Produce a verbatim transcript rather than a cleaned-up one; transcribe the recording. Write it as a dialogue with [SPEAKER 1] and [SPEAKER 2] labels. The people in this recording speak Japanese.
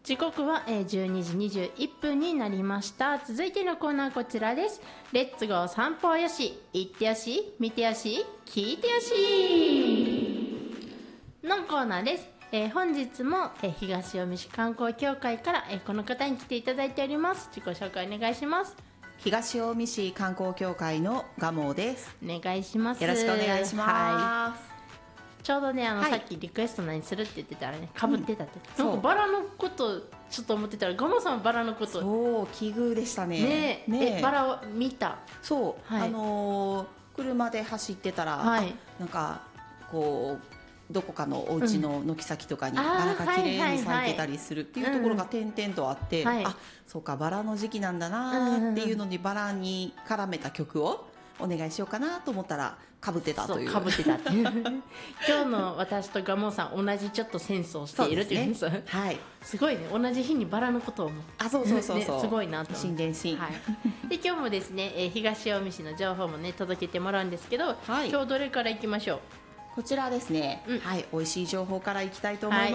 [SPEAKER 1] 時刻はえーじゅうにじにじゅういっぷんになりました。続いてのコーナーこちらです。レッツゴー散歩よし、行ってよし、見てよし、聞いてよしのコーナーです。えー本日も、えー東近江市観光協会から、えーこの方に来ていただいております。自己紹介お願いします。
[SPEAKER 2] 東近江市観光協会の蒲生です。
[SPEAKER 1] お願いします。
[SPEAKER 2] よろしくお願いします。
[SPEAKER 1] はいちょうどねあの、
[SPEAKER 2] はい
[SPEAKER 1] さっきリクエスト何するって言ってたらねかぶってたって、
[SPEAKER 2] うん
[SPEAKER 1] なんかバラのことちょっと思ってたらガモさんはバラのこと
[SPEAKER 2] そう奇遇でしたね。
[SPEAKER 1] ねえ
[SPEAKER 2] ね
[SPEAKER 1] えバラを見た。
[SPEAKER 2] そう、
[SPEAKER 1] はい
[SPEAKER 2] あのー車で走ってたら、
[SPEAKER 1] はい
[SPEAKER 2] なんかこうどこかのお家の軒先とかに
[SPEAKER 1] うん
[SPEAKER 2] バラが綺麗
[SPEAKER 1] あー
[SPEAKER 2] に咲いてたりするっていうところが点々とあって、
[SPEAKER 1] はい
[SPEAKER 2] あそうかバラの時期なんだなっていうのにバラに絡めた曲をお願いしようかなと思ったらかぶってたという。
[SPEAKER 1] そうかぶってたって今日の私とガモさん同じちょっとセンスをしているっていうんです
[SPEAKER 2] そうですねはい。
[SPEAKER 1] すごいね同じ日にバラのことを思う
[SPEAKER 2] あそうそうそうそう、
[SPEAKER 1] ねすごいなと思う
[SPEAKER 2] 新電信、
[SPEAKER 1] はい、で今日もですね、えー東近江市の情報もね届けてもらうんですけど、
[SPEAKER 2] はい
[SPEAKER 1] 今日どれからいきましょう。
[SPEAKER 2] こちらですね、
[SPEAKER 1] うん
[SPEAKER 2] はい美味しい情報からいきたいと思います。